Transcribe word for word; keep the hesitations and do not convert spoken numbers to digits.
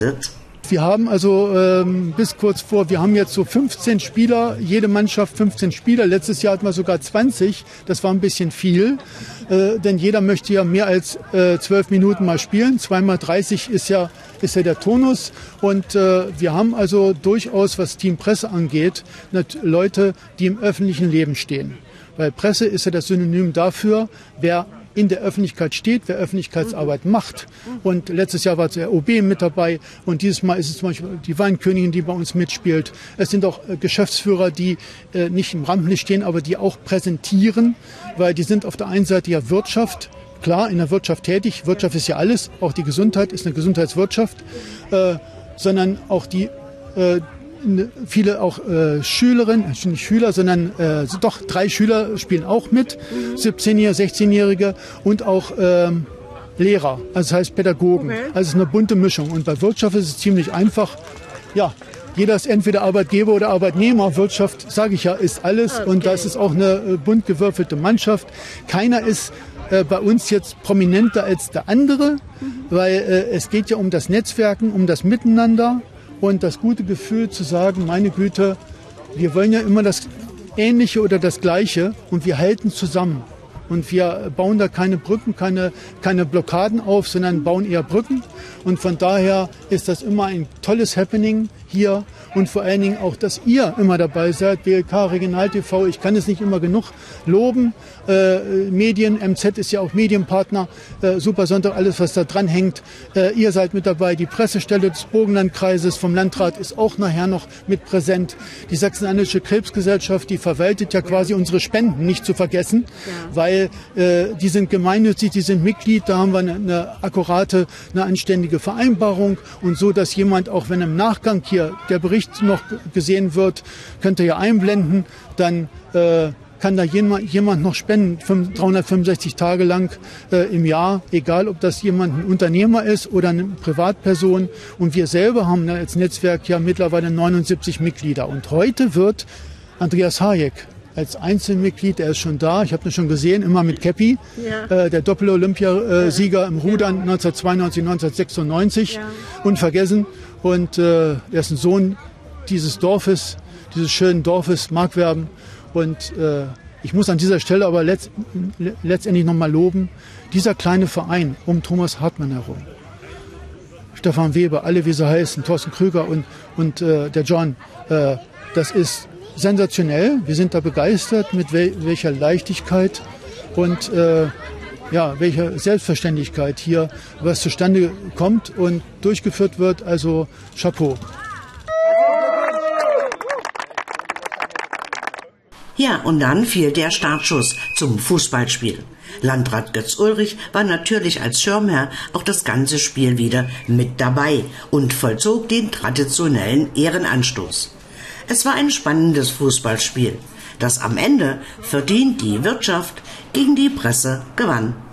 Wir haben also ähm, bis kurz vor, wir haben jetzt so fünfzehn Spieler, jede Mannschaft fünfzehn Spieler. Letztes Jahr hatten wir sogar zwanzig, das war ein bisschen viel, äh, denn jeder möchte ja mehr als äh, zwölf Minuten mal spielen. Zweimal dreißig ist ja, ist ja der Turnus und äh, wir haben also durchaus, was Team Presse angeht, Leute, die im öffentlichen Leben stehen. Weil Presse ist ja das Synonym dafür, wer in der Öffentlichkeit steht, wer Öffentlichkeitsarbeit macht. Und letztes Jahr war der O B mit dabei und dieses Mal ist es zum Beispiel die Weinkönigin, die bei uns mitspielt. Es sind auch äh, Geschäftsführer, die äh, nicht im Rampenlicht stehen, aber die auch präsentieren, weil die sind auf der einen Seite ja Wirtschaft, klar, in der Wirtschaft tätig. Wirtschaft ist ja alles, auch die Gesundheit ist eine Gesundheitswirtschaft, äh, sondern auch die äh, viele auch äh, Schülerinnen, nicht Schüler, sondern äh, doch drei Schüler spielen auch mit, siebzehnjährige, sechzehnjährige und auch ähm, Lehrer, also das heißt Pädagogen. Okay. Also es ist eine bunte Mischung. Und bei Wirtschaft ist es ziemlich einfach. Ja, jeder ist entweder Arbeitgeber oder Arbeitnehmer. Wirtschaft, sage ich ja, ist alles. Okay. Und das ist auch eine äh, bunt gewürfelte Mannschaft. Keiner ist äh, bei uns jetzt prominenter als der andere, mhm. weil äh, es geht ja um das Netzwerken, um das Miteinander. Und das gute Gefühl zu sagen, meine Güte, wir wollen ja immer das Ähnliche oder das Gleiche und wir halten zusammen. Und wir bauen da keine Brücken, keine, keine Blockaden auf, sondern bauen eher Brücken. Und von daher ist das immer ein tolles Happening hier. Und vor allen Dingen auch, dass ihr immer dabei seid, B L K, Regional T V, ich kann es nicht immer genug loben. Äh, Medien, M Z ist ja auch Medienpartner, äh, Super Sonntag, alles was da dran hängt. Äh, ihr seid mit dabei, die Pressestelle des Burgenlandkreises vom Landrat ist auch nachher noch mit präsent. Die Sachsen-Anhaltische Krebsgesellschaft, die verwaltet ja quasi unsere Spenden, nicht zu vergessen, ja. weil äh, die sind gemeinnützig, die sind Mitglied, da haben wir eine, eine akkurate, eine anständige Vereinbarung und so, dass jemand, auch wenn im Nachgang hier der Bericht noch gesehen wird, könnt ihr ja einblenden, dann äh, kann da jemand, jemand noch spenden, dreihundertfünfundsechzig Tage lang äh, im Jahr, egal ob das jemand ein Unternehmer ist oder eine Privatperson. Und wir selber haben ne, als Netzwerk ja mittlerweile neunundsiebzig Mitglieder. Und heute wird Andreas Hayek als Einzelmitglied, er ist schon da, ich habe ihn schon gesehen, immer mit Käppi, ja. äh, der Doppel-Olympiasieger im Rudern ja. neunzehnhundertzweiundneunzig, neunzehnhundertsechsundneunzig, ja. unvergessen. Und äh, er ist ein Sohn dieses Dorfes, dieses schönen Dorfes Markwerben. Und äh, ich muss an dieser Stelle aber letzt, letztendlich nochmal loben, dieser kleine Verein um Thomas Hartmann herum, Stefan Weber, alle wie sie heißen, Thorsten Krüger und, und äh, der John, äh, das ist sensationell. Wir sind da begeistert, mit wel welcher Leichtigkeit und äh, ja, welcher Selbstverständlichkeit hier was zustande kommt und durchgeführt wird. Also Chapeau. Ja, und dann fiel der Startschuss zum Fußballspiel. Landrat Götz Ulrich war natürlich als Schirmherr auch das ganze Spiel wieder mit dabei und vollzog den traditionellen Ehrenanstoß. Es war ein spannendes Fußballspiel, das am Ende verdient die Wirtschaft gegen die Presse gewann.